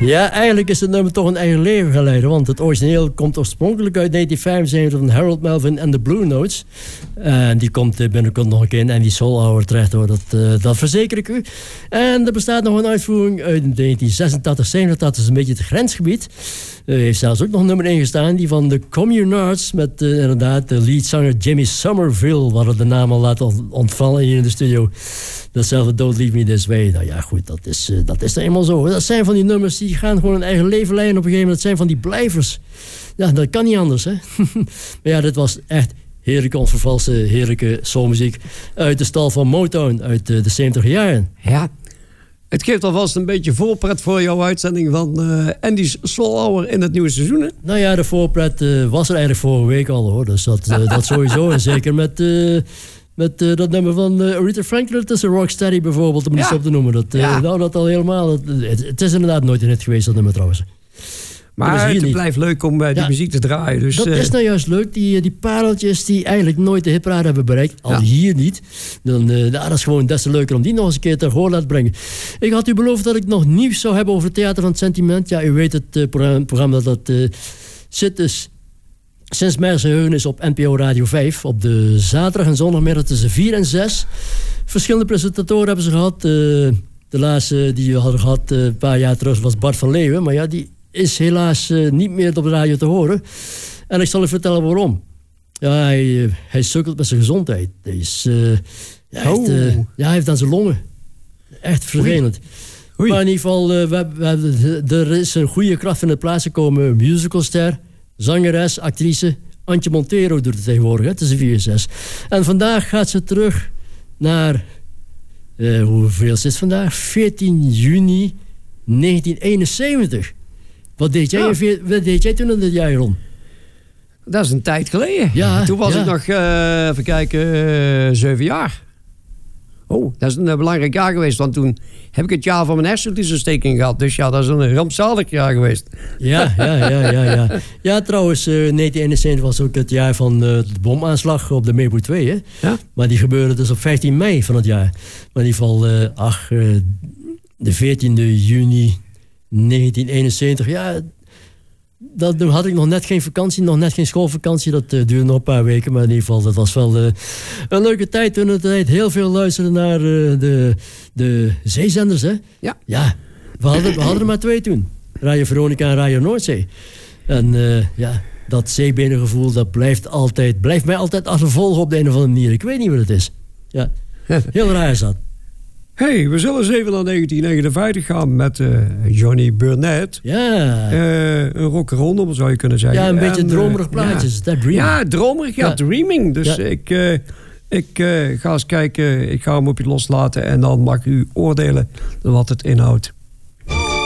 Ja, eigenlijk is het nummer toch een eigen leven gaan leiden. Want het origineel komt oorspronkelijk uit 1975 van Harold Melvin en de Blue Notes. En die komt binnenkort nog een keer in die Soul Hour terecht, hoor. Dat verzeker ik u. En er bestaat nog een uitvoering uit 1986, 87. Dat is een beetje het grensgebied. Er heeft zelfs ook nog een nummer ingestaan. Die van de Communards met inderdaad de leadzanger Jimmy Somerville. We hadden de naam al laten ontvallen hier in de studio. Datzelfde Don't Leave Me This Way. Nou ja, goed, dat is er eenmaal zo. Dat zijn van die nummers die gaan gewoon een eigen leven leiden op een gegeven moment. Dat zijn van die blijvers. Ja, dat kan niet anders, hè. Maar ja, dit was echt heerlijke, onvervalste, heerlijke soulmuziek uit de stal van Motown uit de 70 jaren. Ja, het geeft alvast een beetje voorpret voor jouw uitzending van Andy's Soul Hour in het nieuwe seizoen, hè? Nou ja, de voorpret was er eigenlijk vorige week al, hoor. Dus dat sowieso. En zeker met dat nummer van Aretha Franklin tussen Rocksteady bijvoorbeeld, om iets op te noemen. Nou, dat al helemaal. Het is inderdaad nooit in het geweest, dat nummer trouwens. Maar het blijft leuk om die muziek te draaien. Dus, dat is nou juist leuk. Die pareltjes die eigenlijk nooit de hitparade hebben bereikt. Al hier niet. Dat is gewoon des te leuker om die nog eens een keer te horen laten brengen. Ik had u beloofd dat ik nog nieuws zou hebben over het Theater van het Sentiment. Ja, u weet het programma dat zit dus sinds Merseheugen is op NPO Radio 5. Op de zaterdag en zondagmiddag tussen 4 en 6. Verschillende presentatoren hebben ze gehad. De laatste die we hadden gehad een paar jaar terug was Bart van Leeuwen. Maar ja, die is helaas niet meer op de radio te horen. En ik zal u vertellen waarom. Ja, hij sukkelt met zijn gezondheid. Hij heeft aan zijn longen. Echt vervelend. Oei. Maar in ieder geval, er is een goede kracht in het plaats gekomen. Musicalster, zangeres, actrice. Antje Montero doet het tegenwoordig. Het is een 4-6. En vandaag gaat ze terug naar... hoeveel is het vandaag? 14 juni 1971. Wat deed jij toen in dit jaar, Ron? Dat is een tijd geleden. Ja, toen was ik nog, even kijken, 7 jaar. Oh, dat is een belangrijk jaar geweest. Want toen heb ik het jaar van mijn hersenvliesontsteking gehad. Dus ja, dat is een rampzalig jaar geweest. Ja. Ja, trouwens, 1971 was ook het jaar van de bomaanslag op de Maple 2. Hè? Ja? Maar die gebeurde dus op 15 mei van het jaar. Maar in ieder geval, de 14e juni 1971. Ja, dan had ik nog net geen vakantie, nog net geen schoolvakantie. Dat duurde nog een paar weken, maar in ieder geval, dat was wel een leuke tijd. Toen het heel veel luisteren naar de zeezenders, hè? Ja. We hadden er maar 2 toen. Radio Veronica en Radio Noordzee. En dat zeebenengevoel, dat blijft mij altijd achtervolgen op de een of andere manier. Ik weet niet wat het is. Ja, heel raar is dat. Hey, we zullen eens even naar 1959 gaan met Johnny Burnett. Ja. Een rock'n'roll, zou je kunnen zeggen. Ja, een beetje dromerig plaatjes. Ja, dromerig, Dreaming. Dus ik ga eens kijken, ik ga hem op je loslaten en dan mag u oordelen wat het inhoudt.